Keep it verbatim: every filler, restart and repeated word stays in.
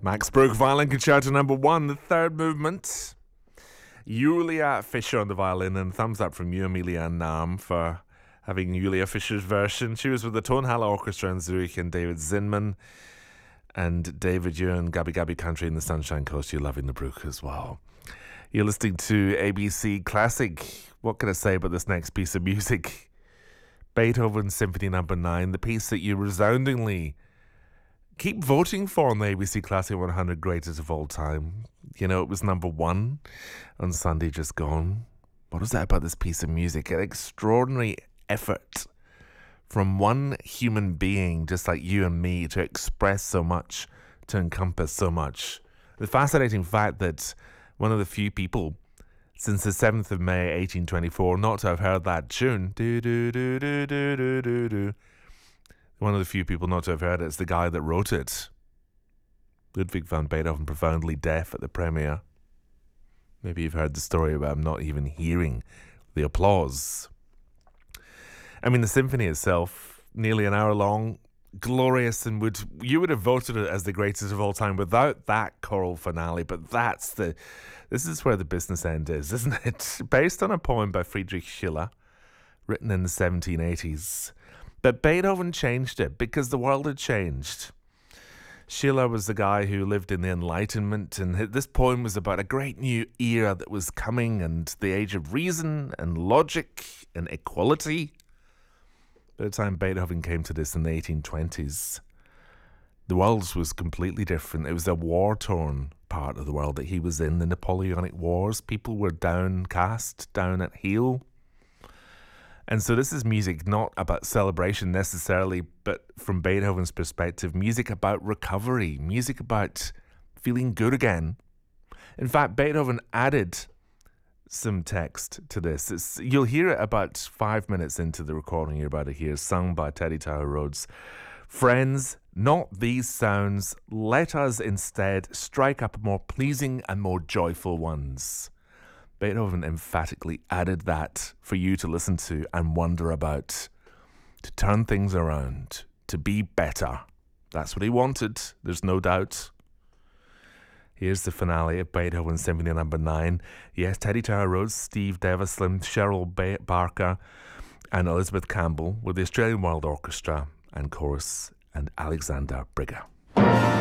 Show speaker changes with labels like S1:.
S1: Max Bruch, Violin Concerto number one, the third movement. Julia Fischer on the violin, and thumbs up from you, Amelia Nam, for having Julia Fischer's version. She was with the Tonhalle Orchestra in Zurich and David Zinman. And David, you're in Gabi Gabi Country in the Sunshine Coast. You're loving the Bruch as well. You're listening to A B C Classic. What can I say about this next piece of music? Beethoven Symphony number nine, the piece that you resoundingly keep voting for on the A B C Classic one hundred Greatest of All Time. You know, it was number one on Sunday just gone. What was that about this piece of music? An extraordinary effort from one human being, just like you and me, to express so much, to encompass so much. The fascinating fact that one of the few people since the seventh of May eighteen twenty-four not to have heard that tune, do do do do do do do do, one of the few people not to have heard it is the guy that wrote it. Ludwig van Beethoven, profoundly deaf at the premiere. Maybe you've heard the story about him not even hearing the applause. I mean, the symphony itself, nearly an hour long, glorious, and would you would have voted it as the greatest of all time without that choral finale. But that's the, this is where the business end is, isn't it? Based on a poem by Friedrich Schiller, written in the seventeen eighties. But Beethoven changed it because the world had changed. Schiller was the guy who lived in the Enlightenment, and this poem was about a great new era that was coming, and the age of reason and logic and equality. By the time Beethoven came to this in the eighteen twenties, the world was completely different. It was a war-torn part of the world that he was in, the Napoleonic Wars. People were downcast, down at heel. And so this is music not about celebration necessarily, but from Beethoven's perspective, music about recovery, music about feeling good again. In fact, Beethoven added some text to this. It's, you'll hear it about five minutes into the recording you're about to hear, sung by Teddy Tower Rhodes. Friends, not these sounds. Let us instead strike up more pleasing and more joyful ones. Beethoven emphatically added that for you to listen to and wonder about, to turn things around, to be better. That's what he wanted, there's no doubt. Here's the finale of Beethoven Symphony number nine. Yes, Teddy Tower Rhodes, Steve Devaslim, Cheryl ba- Barker, and Elizabeth Campbell with the Australian World Orchestra and Chorus and Alexander Brigger.